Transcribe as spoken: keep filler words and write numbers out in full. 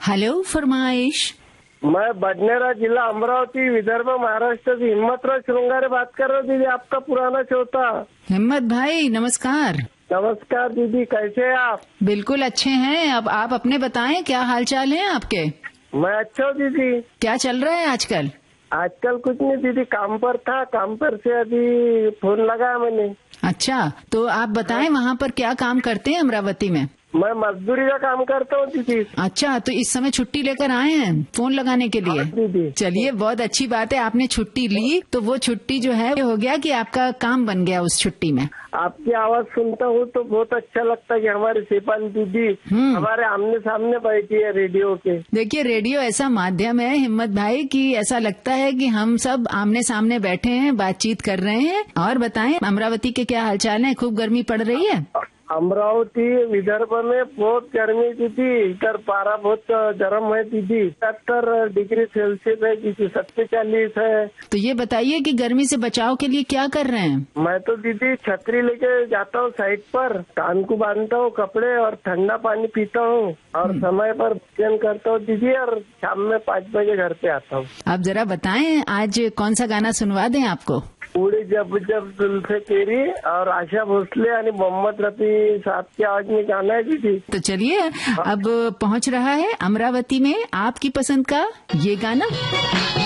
Hello, फरमाइश। मैं बडनेरा जिला अमरावती विदर्भ महाराष्ट्र से हिम्मतराव श्रृंगारे बात कर रहा हूँ दीदी, आपका पुराना श्रोता। हिम्मत भाई नमस्कार। नमस्कार दीदी, कैसे हैं आप? बिल्कुल अच्छे हैं। अब आप अपने बताएं, क्या हाल चाल है आपके? मैं अच्छा हूँ दीदी। क्या चल रहा है आजकल? आजकल कुछ नहीं दीदी, काम पर था, काम पर से अभी फोन लगाया मैंने। अच्छा, तो आप बताएं वहाँ पर क्या काम करते हैं अमरावती में? मैं मजदूरी का काम करता हूँ दीदी। अच्छा, तो इस समय छुट्टी लेकर आए हैं फोन लगाने के लिए? हाँ दीदी। चलिए, बहुत अच्छी बात है, आपने छुट्टी ली तो वो छुट्टी जो है हो गया कि आपका काम बन गया उस छुट्टी में। आपकी आवाज सुनता हूँ तो बहुत अच्छा लगता है कि हमारी शेफाली दीदी हमारे आमने सामने बैठी है रेडियो के। देखिए, रेडियो ऐसा माध्यम है हिम्मत भाई कि ऐसा लगता है कि हम सब आमने सामने बैठे हैं, बातचीत कर रहे हैं। और बताएं, अमरावती के क्या हालचाल है? खूब गर्मी पड़ रही है? अमरावती विदर्भ में बहुत गर्मी दीदी, इधर पारा बहुत गर्म है दीदी, सत्तर डिग्री सेल्सियस है दीदी, सत्तर चालीस है। तो ये बताइए कि गर्मी से बचाव के लिए क्या कर रहे हैं? मैं तो दीदी छतरी लेके जाता हूँ साइड पर, कान को बांधता हूँ कपड़े और ठंडा पानी पीता हूँ और समय पर भोजन करता हूँ दीदी, और शाम में पाँच बजे घर पे आता हूँ। आप जरा बताएं, आज कौन सा गाना सुनवा दें आपको? उड़ी जब जब जुल्फे तेरी और आशा भोसले यानी मोहम्मद रफी साहब की आवाज में गाना है दीदी। तो चलिए, अब पहुंच रहा है अमरावती में आपकी पसंद का ये गाना।